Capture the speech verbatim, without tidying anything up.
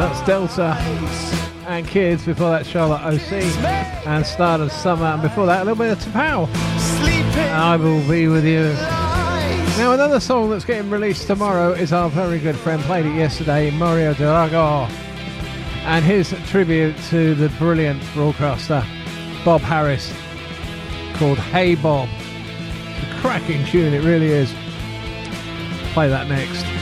That's Delta and Kids. Before that, Charlotte O C and Start of Summer. And before that, a little bit of Tapao. I Will Be With You. Now, another song that's getting released tomorrow is our very good friend, played it yesterday, Mario Durago, and his tribute to the brilliant broadcaster Bob Harris, called Hey Bob. It's a cracking tune, it really is. Play that next.